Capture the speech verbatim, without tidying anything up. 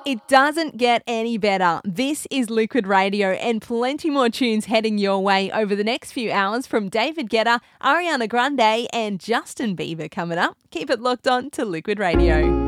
It doesn't get any better. This is Liquid Radio and plenty more tunes heading your way over the next few hours from David Guetta, Ariana Grande and Justin Bieber coming up. Keep it locked on to Liquid Radio.